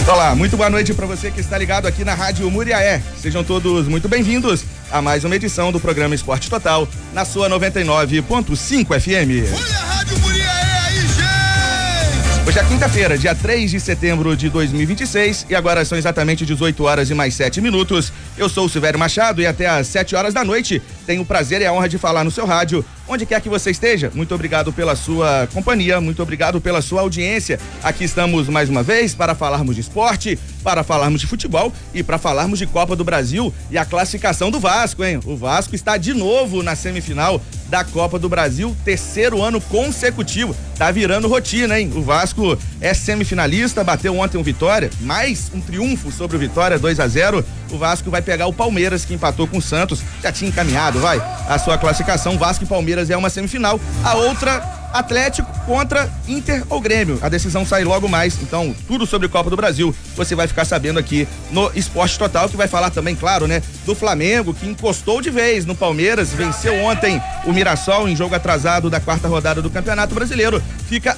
Olá, muito boa noite para você que está ligado aqui na Rádio Muriaé. Sejam todos muito bem-vindos a mais uma edição do programa Esporte Total, na sua 99.5 FM. Olha a Rádio Muriaé aí, gente! Hoje é quinta-feira, dia 3 de setembro de 2026 e agora são exatamente 18 horas e mais 7 minutos. Eu sou o Silvério Machado e até às 7 horas da noite tenho o prazer e a honra de falar no seu rádio, onde quer que você esteja. Muito obrigado pela sua companhia, muito obrigado pela sua audiência. Aqui estamos mais uma vez para falarmos de esporte, para falarmos de futebol e para falarmos de Copa do Brasil e a classificação do Vasco, hein? O Vasco está de novo na semifinal da Copa do Brasil, terceiro ano consecutivo. Tá virando rotina, hein? O Vasco é semifinalista, bateu ontem o Vitória, mais um triunfo sobre o Vitória, 2-0. O Vasco vai pegar o Palmeiras, que empatou com o Santos, já tinha encaminhado, a sua classificação. Vasco e Palmeiras é uma semifinal, a outra Atlético contra Inter ou Grêmio. A decisão sai logo mais, então tudo sobre Copa do Brasil você vai ficar sabendo aqui no Esporte Total, que vai falar também, claro, né, do Flamengo, que encostou de vez no Palmeiras, venceu ontem o Mirassol em jogo atrasado da quarta rodada do Campeonato Brasileiro, fica